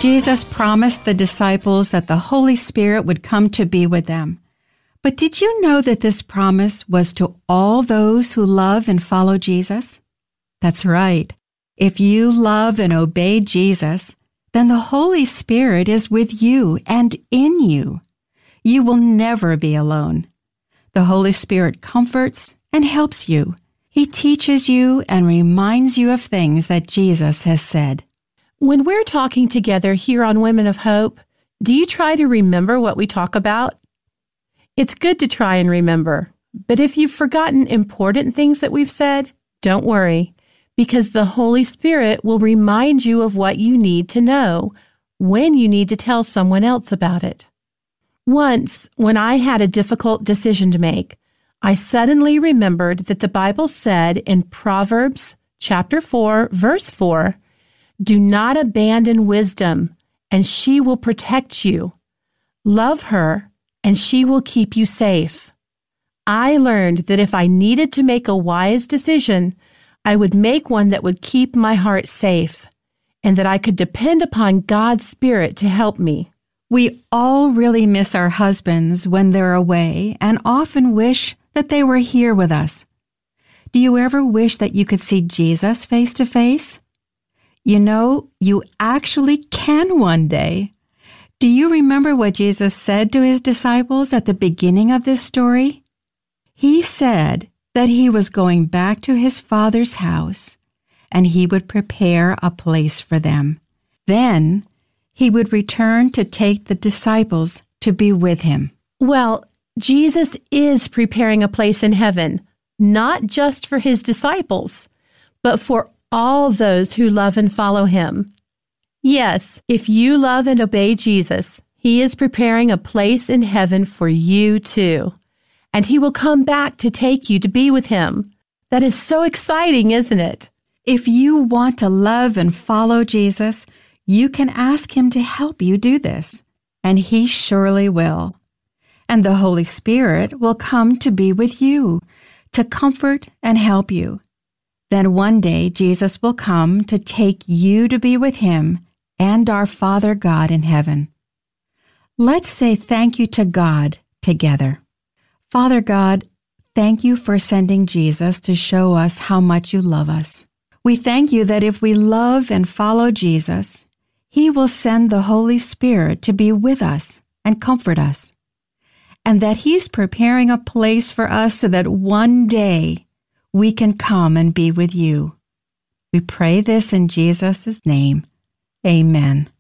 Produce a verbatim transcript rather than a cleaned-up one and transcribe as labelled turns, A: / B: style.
A: Jesus promised the disciples that the Holy Spirit would come to be with them. But did you know that this promise was to all those who love and follow Jesus? That's right. If you love and obey Jesus, then the Holy Spirit is with you and in you. You will never be alone. The Holy Spirit comforts and helps you. He teaches you and reminds you of things that Jesus has said.
B: When we're talking together here on Women of Hope, do you try to remember what we talk about? It's good to try and remember, but if you've forgotten important things that we've said, don't worry, because the Holy Spirit will remind you of what you need to know when you need to tell someone else about it. Once, when I had a difficult decision to make, I suddenly remembered that the Bible said in Proverbs chapter four, verse four, "Do not abandon wisdom, and she will protect you. Love her, and she will keep you safe." I learned that if I needed to make a wise decision, I would make one that would keep my heart safe, and that I could depend upon God's Spirit to help me.
A: We all really miss our husbands when they're away and often wish that they were here with us. Do you ever wish that you could see Jesus face to face? You know, you actually can one day. Do you remember what Jesus said to his disciples at the beginning of this story? He said that he was going back to his Father's house, and he would prepare a place for them. Then he would return to take the disciples to be with him.
B: Well, Jesus is preparing a place in heaven, not just for his disciples, but for all those who love and follow him. Yes, if you love and obey Jesus, he is preparing a place in heaven for you too. And he will come back to take you to be with him. That is so exciting, isn't it?
A: If you want to love and follow Jesus, you can ask him to help you do this, and he surely will. And the Holy Spirit will come to be with you, to comfort and help you. Then one day Jesus will come to take you to be with him and our Father God in heaven. Let's say thank you to God together. Father God, thank you for sending Jesus to show us how much you love us. We thank you that if we love and follow Jesus, he will send the Holy Spirit to be with us and comfort us, and that he's preparing a place for us so that one day we can come and be with you. We pray this in Jesus' name. Amen.